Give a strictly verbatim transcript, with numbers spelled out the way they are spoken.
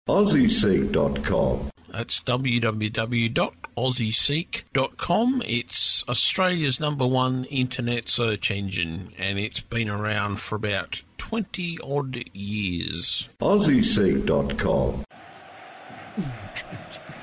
aussie seek dot com. That's w w w dot aussie seek dot com. It's Australia's number one internet search engine, and it's been around for about twenty-odd years. aussie seek dot com.